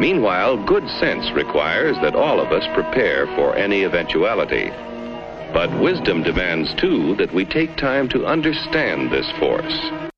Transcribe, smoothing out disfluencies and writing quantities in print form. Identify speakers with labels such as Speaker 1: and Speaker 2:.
Speaker 1: Meanwhile, good sense requires that all of us prepare for any eventuality. But wisdom demands, too, that we take time to understand this force.